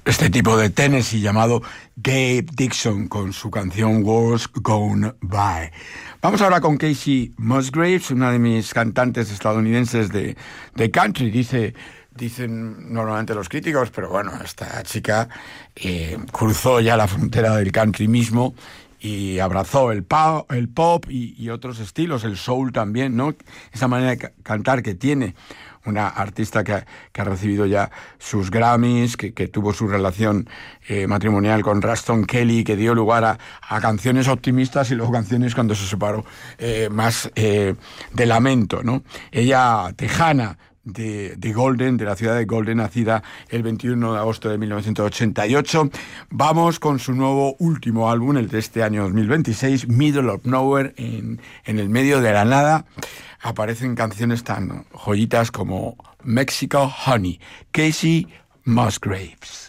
este tipo de Tennessee llamado Gabe Dixon con su canción Wars Gone By. Vamos ahora con Kacey Musgraves, una de mis cantantes estadounidenses de country. Dicen normalmente los críticos, pero bueno, esta chica cruzó ya la frontera del country mismo y abrazó el pop y otros estilos, el soul también, ¿no? Esa manera de cantar que tiene una artista que ha recibido ya sus Grammys, que tuvo su relación matrimonial con Ruston Kelly, que dio lugar a canciones optimistas y luego canciones cuando se separó más de lamento, ¿no? Ella, tejana, de Golden, de la ciudad de Golden, nacida el 21 de agosto de 1988. Vamos con su nuevo último álbum, el de este año 2026, Middle of Nowhere, en el medio de la nada. Aparecen canciones tan joyitas como Mexico Honey, Kacey Musgraves.